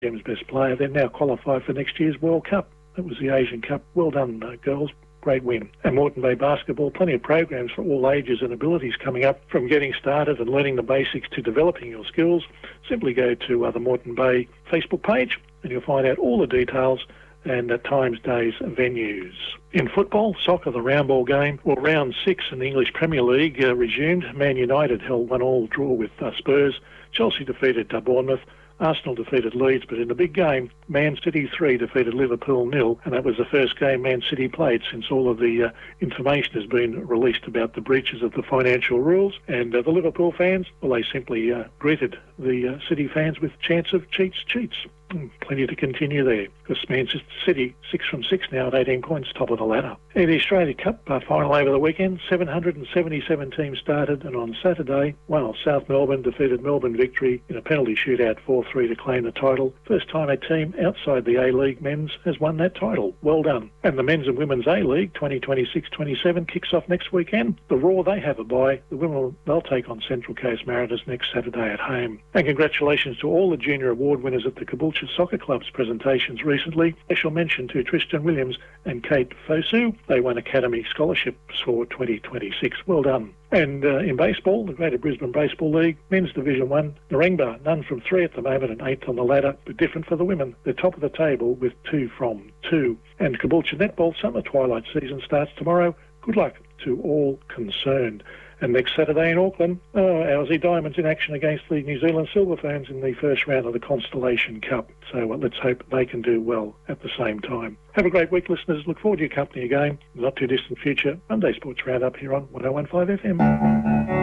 Gem's best player. They're now qualified for next year's World Cup. That was the Asian Cup. Well done, girls. Great win. And Moreton Bay Basketball, plenty of programs for all ages and abilities coming up, from getting started and learning the basics to developing your skills. Simply go to the Moreton Bay Facebook page and you'll find out all the details and times, days, venues. In football, soccer, the round ball game, well, round 6 in the English Premier League resumed. Man United held 1-1 draw with Spurs. Chelsea defeated Bournemouth. Arsenal defeated Leeds, but in the big game, Man City 3 defeated Liverpool 0, and that was the first game Man City played since all of the information has been released about the breaches of the financial rules. And the Liverpool fans, well, they simply greeted the City fans with chants of cheats. Plenty to continue there, because Manchester City 6 from 6 now at 18 points, top of the ladder. In the Australia Cup final over the weekend, 777 teams started, and on Saturday, well, South Melbourne defeated Melbourne Victory in a penalty shootout 4-3 to claim the title. First time a team outside the A-League men's has won that title. Well done. And the men's and women's A-League 2026-27 kicks off next weekend. The Raw, they have a bye. The women, they'll take on Central Coast Mariners next Saturday at home. And congratulations to all the junior award winners at the Caboolture Soccer Club's presentations recently. Special mention to Tristan Williams and Kate Fosu. They won Academy Scholarships for 2026. Well done. And in baseball, the Greater Brisbane Baseball League, Men's Division 1, Narangba, none from 3 at the moment and 8th on the ladder, but different for the women. They're top of the table with 2 from 2. And Caboolture Netball Summer Twilight season starts tomorrow. Good luck to all concerned. And next Saturday in Auckland, our Aussie Diamonds in action against the New Zealand Silver Ferns in the first round of the Constellation Cup. So let's hope they can do well at the same time. Have a great week, listeners. Look forward to your company again in the not too distant future. Monday Sports Roundup here on 101.5 FM.